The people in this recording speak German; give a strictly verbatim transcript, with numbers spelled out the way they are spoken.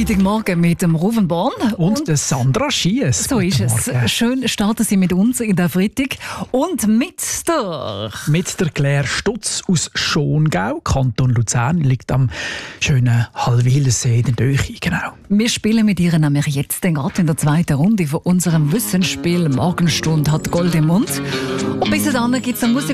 Freitagmorgen mit dem Ruven Born. Und, und der Sandra Schiess. So ist es. Morgen. Schön starten Sie mit uns in der Freitag. Und mit der... Mit der Claire Stutz aus Schongau, Kanton Luzern, liegt am schönen Hallwilensee in der Nähe. Genau. Wir spielen mit ihr nämlich jetzt gerade in der zweiten Runde von unserem Wissensspiel. Morgenstunde hat Gold im Mund. Und bis dann gibt es Musik.